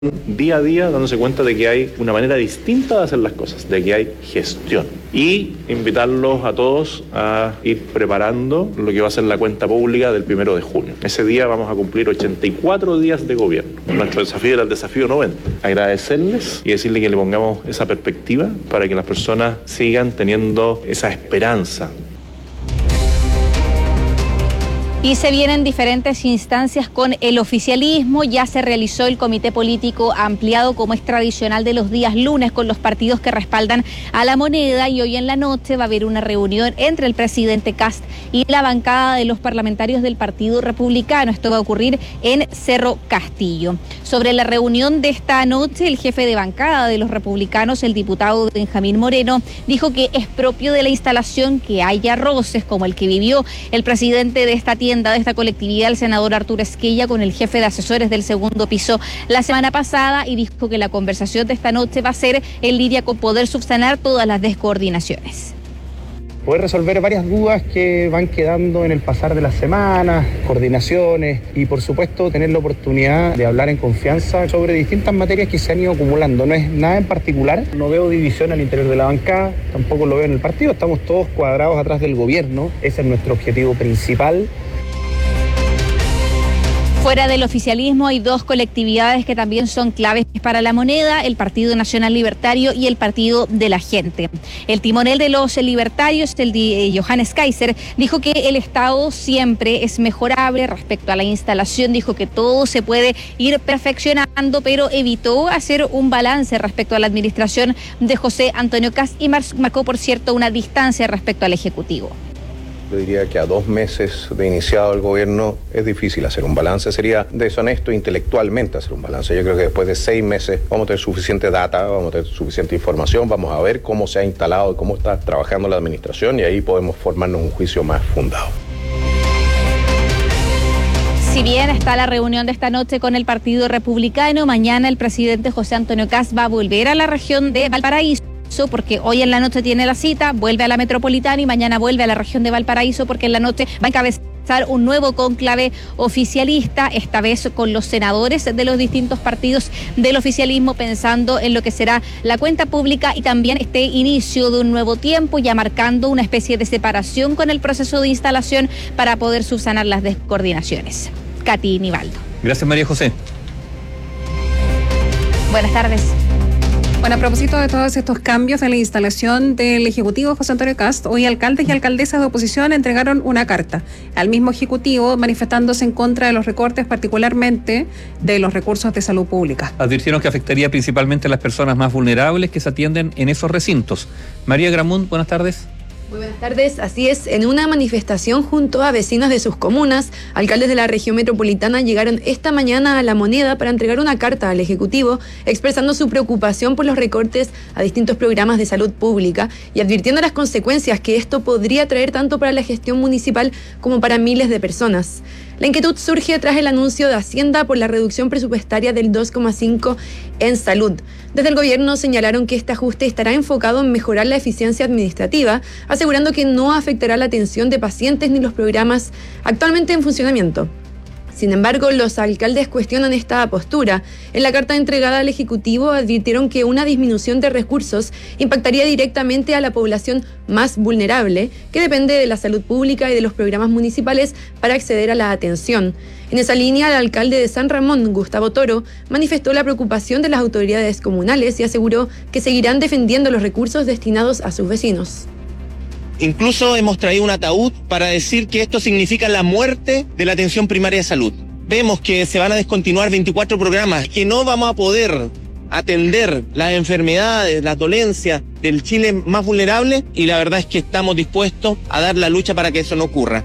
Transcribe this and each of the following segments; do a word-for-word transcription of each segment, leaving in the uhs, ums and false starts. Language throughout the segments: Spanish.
día a día dándose cuenta de que hay una manera distinta de hacer las cosas, de que hay gestión. Y invitarlos a todos a ir preparando lo que va a ser la cuenta pública del primero de junio. Ese día vamos a cumplir ochenta y cuatro días de gobierno. Nuestro desafío era el desafío noventa. Agradecerles y decirles que le pongamos esa perspectiva para que las personas sigan teniendo esa esperanza. Y se vienen diferentes instancias con el oficialismo. Ya se realizó el comité político ampliado, como es tradicional de los días lunes, con los partidos que respaldan a La Moneda, y hoy en la noche va a haber una reunión entre el presidente Kast y la bancada de los parlamentarios del Partido Republicano. Esto va a ocurrir en Cerro Castillo. Sobre la reunión de esta noche, el jefe de bancada de los republicanos, el diputado Benjamín Moreno, dijo que es propio de la instalación que haya roces como el que vivió el presidente de esta tienda, de esta colectividad, el senador Arturo Esquella, con el jefe de asesores del segundo piso la semana pasada, y dijo que la conversación de esta noche va a ser en línea con poder subsanar todas las descoordinaciones. Poder resolver varias dudas que van quedando en el pasar de las semanas, coordinaciones, y por supuesto tener la oportunidad de hablar en confianza sobre distintas materias que se han ido acumulando. No es nada en particular, no veo división al interior de la bancada, tampoco lo veo en el partido, estamos todos cuadrados atrás del gobierno, ese es nuestro objetivo principal. Fuera del oficialismo hay dos colectividades que también son claves para La Moneda: el Partido Nacional Libertario y el Partido de la Gente. El timonel de los libertarios, el de Johannes Kaiser, dijo que el Estado siempre es mejorable respecto a la instalación. Dijo que todo se puede ir perfeccionando, pero evitó hacer un balance respecto a la administración de José Antonio Kast y marcó, por cierto, una distancia respecto al Ejecutivo. Yo diría que a dos meses de iniciado el gobierno es difícil hacer un balance, sería deshonesto intelectualmente hacer un balance. Yo creo que después de seis meses vamos a tener suficiente data, vamos a tener suficiente información, vamos a ver cómo se ha instalado y cómo está trabajando la administración, y ahí podemos formarnos un juicio más fundado. Si bien está la reunión de esta noche con el Partido Republicano, mañana el presidente José Antonio Kast va a volver a la región de Valparaíso, porque hoy en la noche tiene la cita, vuelve a la metropolitana y mañana vuelve a la región de Valparaíso, porque en la noche va a encabezar un nuevo cónclave oficialista, esta vez con los senadores de los distintos partidos del oficialismo, pensando en lo que será la cuenta pública y también este inicio de un nuevo tiempo, ya marcando una especie de separación con el proceso de instalación para poder subsanar las descoordinaciones. Katy Nivaldo. Gracias, María José. Buenas tardes. Bueno, a propósito de todos estos cambios en la instalación del Ejecutivo José Antonio Kast, hoy alcaldes y alcaldesas de oposición entregaron una carta al mismo Ejecutivo manifestándose en contra de los recortes, particularmente de los recursos de salud pública. Advirtieron que afectaría principalmente a las personas más vulnerables que se atienden en esos recintos. María Gramún, buenas tardes. Muy buenas tardes, así es, en una manifestación junto a vecinos de sus comunas, alcaldes de la región metropolitana llegaron esta mañana a La Moneda para entregar una carta al Ejecutivo expresando su preocupación por los recortes a distintos programas de salud pública y advirtiendo las consecuencias que esto podría traer tanto para la gestión municipal como para miles de personas. La inquietud surge tras el anuncio de Hacienda por la reducción presupuestaria del dos coma cinco en salud. Desde el gobierno señalaron que este ajuste estará enfocado en mejorar la eficiencia administrativa, asegurando que no afectará la atención de pacientes ni los programas actualmente en funcionamiento. Sin embargo, los alcaldes cuestionan esta postura. En la carta entregada al Ejecutivo advirtieron que una disminución de recursos impactaría directamente a la población más vulnerable, que depende de la salud pública y de los programas municipales para acceder a la atención. En esa línea, el alcalde de San Ramón, Gustavo Toro, manifestó la preocupación de las autoridades comunales y aseguró que seguirán defendiendo los recursos destinados a sus vecinos. Incluso hemos traído un ataúd para decir que esto significa la muerte de la atención primaria de salud. Vemos que se van a descontinuar veinticuatro programas, que no vamos a poder atender las enfermedades, las dolencias del Chile más vulnerable, y la verdad es que estamos dispuestos a dar la lucha para que eso no ocurra.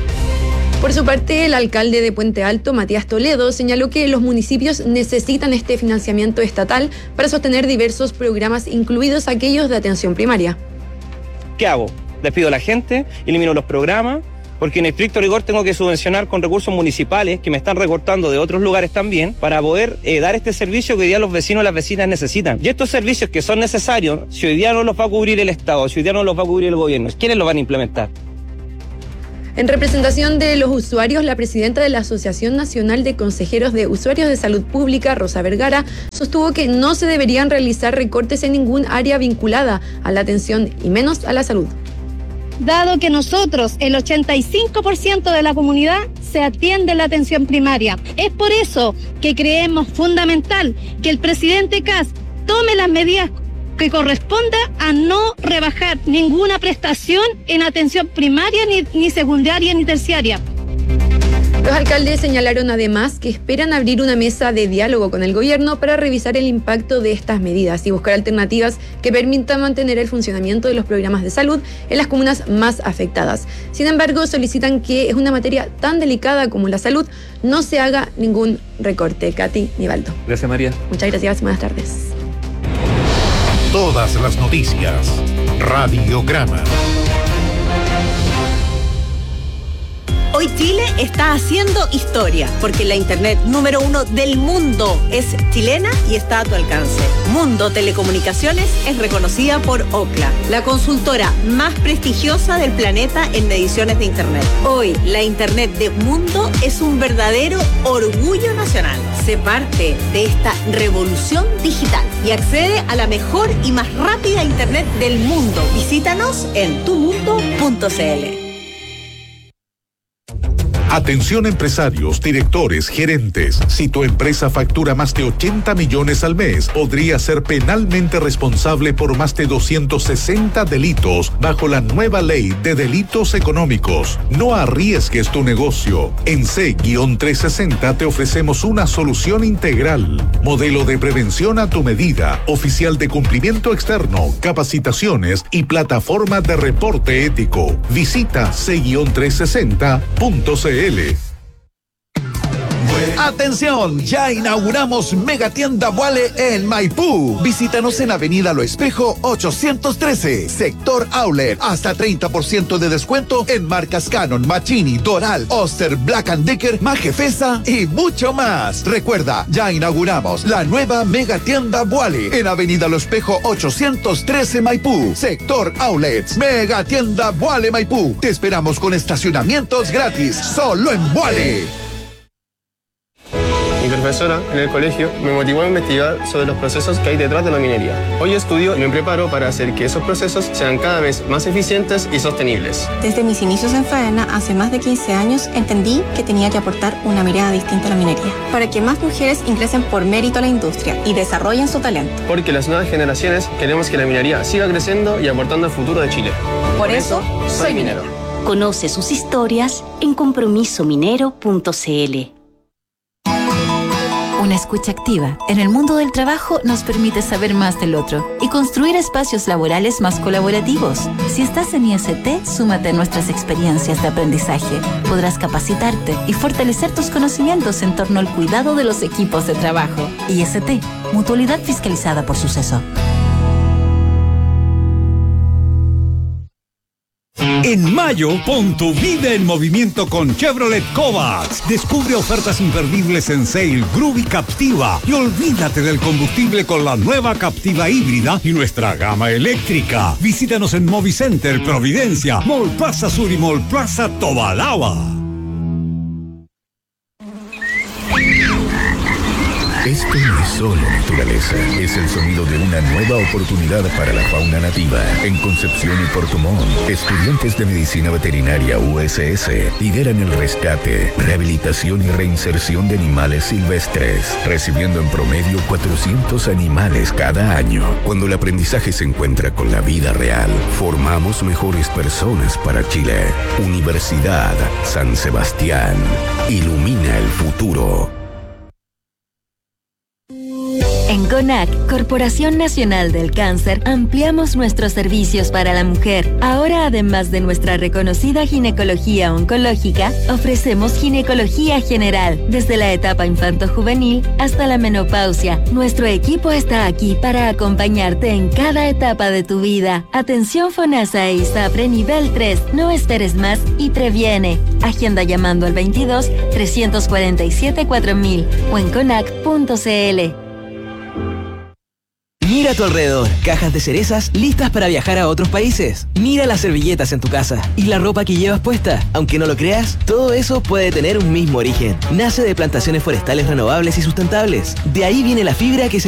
Por su parte, el alcalde de Puente Alto, Matías Toledo, señaló que los municipios necesitan este financiamiento estatal para sostener diversos programas, incluidos aquellos de atención primaria. ¿Qué hago? Despido a la gente, elimino los programas, porque en estricto rigor tengo que subvencionar con recursos municipales que me están recortando de otros lugares también para poder eh, dar este servicio que hoy día los vecinos y las vecinas necesitan. Y estos servicios que son necesarios, si hoy día no los va a cubrir el Estado, si hoy día no los va a cubrir el gobierno, ¿quiénes los van a implementar? En representación de los usuarios, la presidenta de la Asociación Nacional de Consejeros de Usuarios de Salud Pública, Rosa Vergara, sostuvo que no se deberían realizar recortes en ningún área vinculada a la atención y menos a la salud. Dado que nosotros, el ochenta y cinco por ciento de la comunidad, se atiende en la atención primaria. Es por eso que creemos fundamental que el presidente Kast tome las medidas que corresponda a no rebajar ninguna prestación en atención primaria, ni, ni secundaria, ni terciaria. Los alcaldes señalaron además que esperan abrir una mesa de diálogo con el gobierno para revisar el impacto de estas medidas y buscar alternativas que permitan mantener el funcionamiento de los programas de salud en las comunas más afectadas. Sin embargo, solicitan que es una materia tan delicada como la salud, no se haga ningún recorte. Katy, Nivaldo. Gracias, María. Muchas gracias, buenas tardes. Todas las noticias. Radiograma. Hoy Chile está haciendo historia, porque la internet número uno del mundo es chilena y está a tu alcance. Mundo Telecomunicaciones es reconocida por Ookla, la consultora más prestigiosa del planeta en mediciones de internet. Hoy, la internet de Mundo es un verdadero orgullo nacional. Sé parte de esta revolución digital y accede a la mejor y más rápida internet del mundo. Visítanos en tu mundo punto c l. Atención empresarios, directores, gerentes. Si tu empresa factura más de ochenta millones al mes, podría ser penalmente responsable por más de doscientos sesenta delitos bajo la nueva ley de delitos económicos. No arriesgues tu negocio. En C trescientos sesenta te ofrecemos una solución integral. Modelo de prevención a tu medida, oficial de cumplimiento externo, capacitaciones y plataforma de reporte ético. Visita C trescientos sesenta punto c l. Atención, ya inauguramos Megatienda Vuale en Maipú. Visítanos en Avenida Lo Espejo ochocientos trece, sector Outlet. Hasta treinta por ciento de descuento en marcas Canon, Machini, Doral, Oster, Black and Decker, Majefesa y mucho más. Recuerda, ya inauguramos la nueva Megatienda Vuale en Avenida Lo Espejo ochocientos trece, Maipú, sector Outlets. Megatienda Vuale Maipú. Te esperamos con estacionamientos gratis, solo en Vuale. Mi profesora en el colegio me motivó a investigar sobre los procesos que hay detrás de la minería. Hoy estudio y me preparo para hacer que esos procesos sean cada vez más eficientes y sostenibles. Desde mis inicios en Faena, hace más de quince años, entendí que tenía que aportar una mirada distinta a la minería, para que más mujeres ingresen por mérito a la industria y desarrollen su talento. Porque las nuevas generaciones queremos que la minería siga creciendo y aportando al futuro de Chile. Por, por eso, eso, soy minero. Conoce sus historias en compromiso minero punto c l. Una escucha activa en el mundo del trabajo nos permite saber más del otro y construir espacios laborales más colaborativos. Si estás en I S T, súmate a nuestras experiencias de aprendizaje. Podrás capacitarte y fortalecer tus conocimientos en torno al cuidado de los equipos de trabajo. I S T, mutualidad fiscalizada por Suceso. En mayo, pon tu vida en movimiento con Chevrolet Kovacs. Descubre ofertas imperdibles en Sail, Groove y Captiva. Y olvídate del combustible con la nueva Captiva híbrida y nuestra gama eléctrica. Visítanos en Movicenter, Providencia, Mall Plaza Sur y Mall Plaza Tobalaba. Esto no es solo naturaleza, es el sonido de una nueva oportunidad para la fauna nativa. En Concepción y Puerto Montt, estudiantes de Medicina Veterinaria U S S lideran el rescate, rehabilitación y reinserción de animales silvestres, recibiendo en promedio cuatrocientos animales cada año. Cuando el aprendizaje se encuentra con la vida real, formamos mejores personas para Chile. Universidad San Sebastián. Ilumina el futuro. En CONAC, Corporación Nacional del Cáncer, ampliamos nuestros servicios para la mujer. Ahora, además de nuestra reconocida ginecología oncológica, ofrecemos ginecología general, desde la etapa infanto-juvenil hasta la menopausia. Nuestro equipo está aquí para acompañarte en cada etapa de tu vida. Atención FONASA e ISAPRE nivel tres. No esperes más y previene. Agenda llamando al veintidós, trescientos cuarenta y siete, cuatro mil o en conac punto c l. Mira Mira a tu alrededor, cajas de cerezas listas para viajar a otros países. Mira las servilletas en tu casa y la ropa que llevas puesta. Aunque no lo creas, todo eso puede tener un mismo origen. Nace de plantaciones forestales renovables y sustentables. De ahí viene la fibra que se